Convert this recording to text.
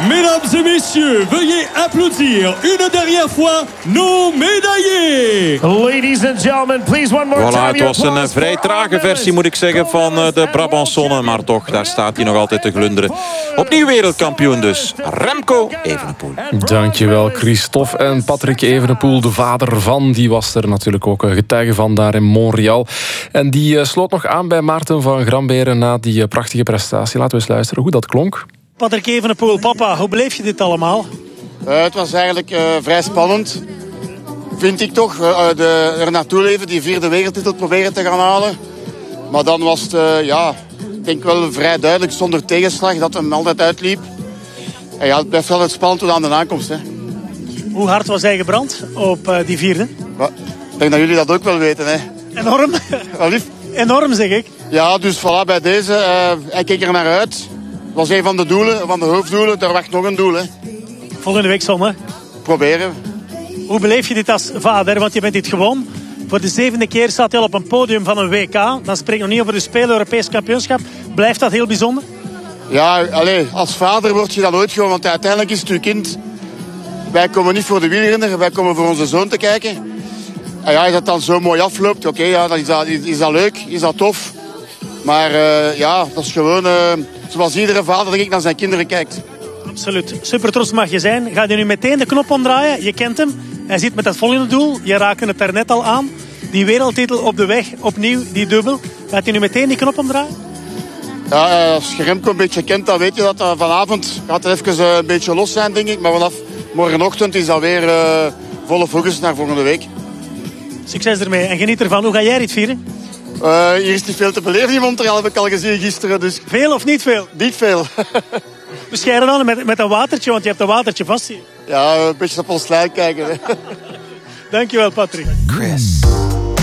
Mesdames et messieurs, veuillez applaudir une dernière fois nos médaillés. Ladies and gentlemen, please one more time. Voilà, het was een vrij trage versie, moet ik zeggen, van de Brabantsonne. Maar toch, daar staat hij nog altijd te glunderen. Opnieuw wereldkampioen dus, Remco Evenepoel. Dankjewel, Christophe. En Patrick Evenepoel, de vader van, die was er natuurlijk ook getuige van daar in Montreal. En die sloot nog aan bij Maarten van Gramberen na die prachtige prestatie. Laten we eens luisteren hoe dat klonk. Patrick Evenepoel, papa, hoe beleef je dit allemaal? Het was eigenlijk vrij spannend. Vind ik toch. Er naartoe leven, die 4e wereldtitel proberen te gaan halen. Maar dan was het, ik denk wel vrij duidelijk, zonder tegenslag, dat hem altijd uitliep. En ja, het blijft wel het spannend tot aan de aankomst. Hè. Hoe hard was hij gebrand op die 4e? Ik denk dat jullie dat ook wel weten. Hè. Enorm. Enorm, zeg ik. Ja, dus voilà, bij deze. Hij keek er naar uit. Het was een van de doelen, van de hoofddoelen. Daar wacht nog een doel. Hè. Volgende week zondag. Proberen. Hoe beleef je dit als vader? Want je bent dit gewoon. Voor de 7e keer staat hij al op een podium van een WK. Dan spreek ik nog niet over de Spelen, Europees kampioenschap. Blijft dat heel bijzonder? Ja, als vader word je dat nooit gewoon. Want uiteindelijk is het uw kind. Wij komen niet voor de wielrenner. Wij komen voor onze zoon te kijken. En ja, als dat dan zo mooi afloopt, oké, dan is dat leuk. Is dat tof. Maar dat is gewoon zoals iedere vader denk ik naar zijn kinderen kijkt. Absoluut. Super trots mag je zijn. Ga je nu meteen de knop omdraaien? Je kent hem. Hij zit met dat volgende doel. Je raakte het daar net al aan. Die wereldtitel op de weg. Opnieuw die dubbel. Gaat hij nu meteen die knop omdraaien? Ja, als je Remco een beetje kent, dan weet je dat vanavond gaat het even een beetje los zijn, denk ik. Maar vanaf morgenochtend is dat weer volle focus naar volgende week. Succes ermee en geniet ervan. Hoe ga jij dit vieren? Hier is niet veel te beleven in Montreal, heb ik al gezien gisteren. Dus... Veel of niet veel? Niet veel. Bescheiden dan met een watertje, want je hebt een watertje vast hier. Ja, een beetje op ons lijn kijken. Hè. Dankjewel, Patrick. Chris.